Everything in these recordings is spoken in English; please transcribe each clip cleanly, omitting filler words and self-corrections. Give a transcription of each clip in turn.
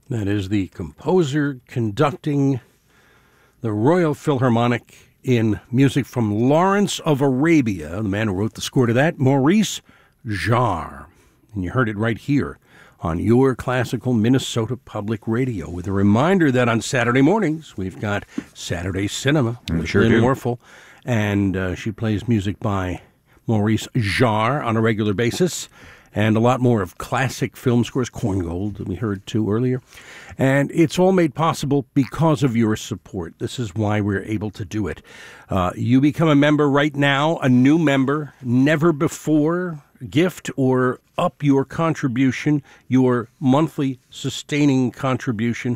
That is the composer conducting the Royal Philharmonic in music from Lawrence of Arabia. The man who wrote the score to that, Maurice Jarre. And you heard it right here on your classical Minnesota Public Radio, with a reminder that on Saturday mornings we've got Saturday Cinema with Lynn Morphel, and she plays music by Maurice Jarre on a regular basis, and a lot more of classic film scores, Korngold, that we heard too earlier. And it's all made possible because of your support. This is why we're able to do it. You become a member right now, a new member, never before gift or up your contribution, your monthly sustaining contribution,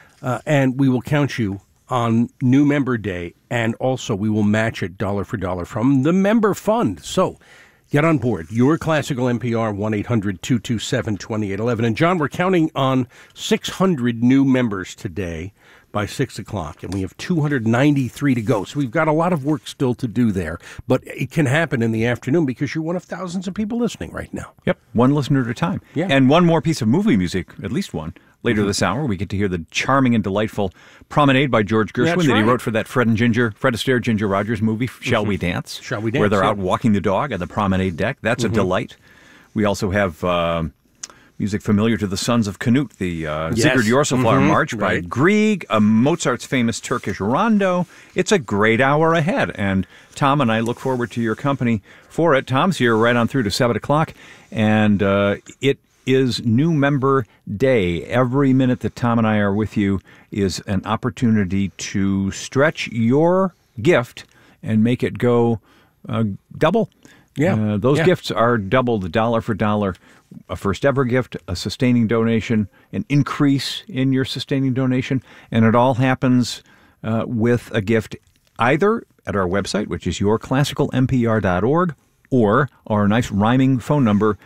and we will count you on New Member Day, and also we will match it dollar for dollar from the member fund. So get on board. Your Classical NPR, 1-800-227-2811. And John, we're counting on 600 new members today by 6 o'clock, and we have 293 to go. So we've got a lot of work still to do there, but it can happen in the afternoon because you're one of thousands of people listening right now. Yep, one listener at a time. Yeah. And one more piece of movie music, at least one. Later this hour, we get to hear the charming and delightful Promenade by George Gershwin that he wrote for that Fred Astaire, Ginger Rogers movie, Shall We Dance? Shall We Dance? Where they're out walking the dog on the promenade deck. That's a delight. We also have music familiar to the Sons of Canute, the Sigurd Jorsalfar March by Grieg, Mozart's famous Turkish rondo. It's a great hour ahead, and Tom and I look forward to your company for it. Tom's here right on through to 7 o'clock, and it is New Member Day. Every minute that Tom and I are with you is an opportunity to stretch your gift and make it go double. Those gifts are doubled dollar for dollar. A first ever gift, a sustaining donation, an increase in your sustaining donation, and it all happens with a gift either at our website, which is yourclassicalnpr.org, or our nice rhyming phone number,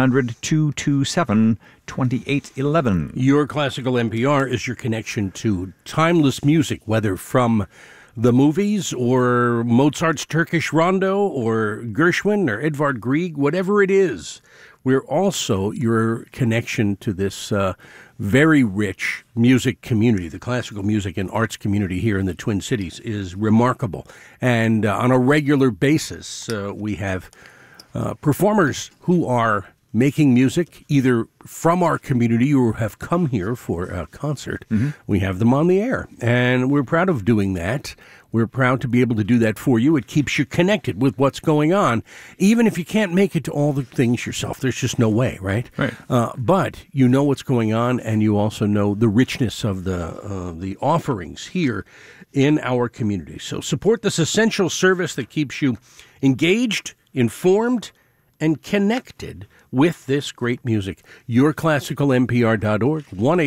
800-227-2811. Your Classical NPR is your connection to timeless music, whether from the movies or Mozart's Turkish rondo or Gershwin or Edvard Grieg, whatever it is. We're also your connection to this very rich music community. The classical music and arts community here in the Twin Cities is remarkable. And on a regular basis, we have performers who are making music either from our community or have come here for a concert. We have them on the air, and we're proud of doing that. We're proud to be able to do that for you. It keeps you connected with what's going on, even if you can't make it to all the things yourself. There's just no way, right? But you know what's going on, and you also know the richness of the offerings here in our community. So support this essential service that keeps you engaged, informed, and connected with this great music. YourClassicalNPR.org,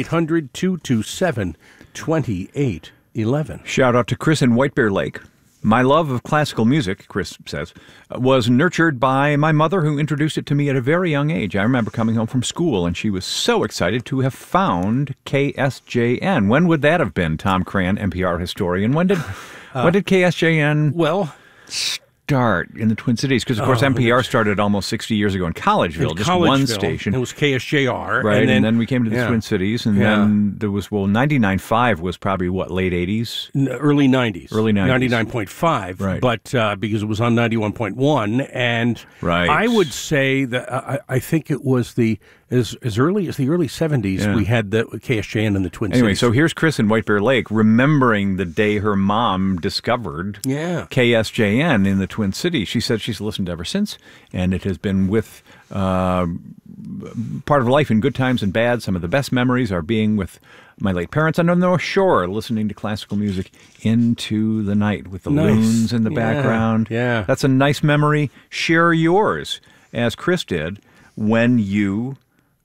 1-800-227-2811. Shout out to Chris in White Bear Lake. My love of classical music, Chris says, was nurtured by my mother, who introduced it to me at a very young age. I remember coming home from school, and she was so excited to have found KSJN. When would that have been, Tom Cran, NPR historian? When did KSJN start in the Twin Cities? Because, of course, NPR started almost 60 years ago in Collegeville, just one station. It was KSJR. Right, and then we came to the Twin Cities, and then there was, 99.5 was probably, late 80s? Early 90s. Early 90s. 99.5, right. But because it was on 91.1, and I would say that I think it was as early as the early 70s, we had the KSJN in the Twin Cities. Anyway, so here's Chris in White Bear Lake remembering the day her mom discovered KSJN in the Twin Cities. She said she's listened ever since, and it has been with part of life in good times and bad. Some of the best memories are being with my late parents on the North Shore, listening to classical music into the night with the loons in the background. That's a nice memory. Share yours, as Chris did, when you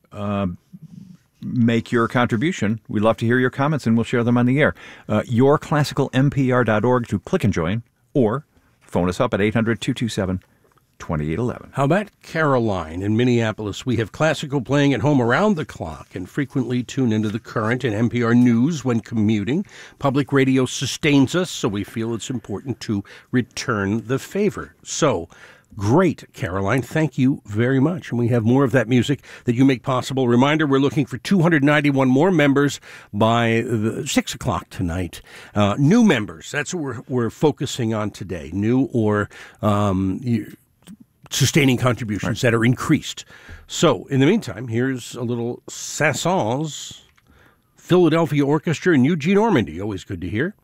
make your contribution. We'd love to hear your comments, and we'll share them on the air. YourClassicalNPR.org to click and join, or phone us up at 800-227-2811. How about Caroline in Minneapolis? We have classical playing at home around the clock and frequently tune into the Current and NPR News when commuting. Public radio sustains us, so we feel it's important to return the favor. So Great, Caroline. Thank you very much. And we have more of that music that you make possible. Reminder, we're looking for 291 more members by 6 o'clock tonight. New members, that's what we're focusing on today. New or sustaining contributions that are increased. So, in the meantime, here's a little Saint-Saëns Philadelphia Orchestra and Eugene Ormandy. Always good to hear.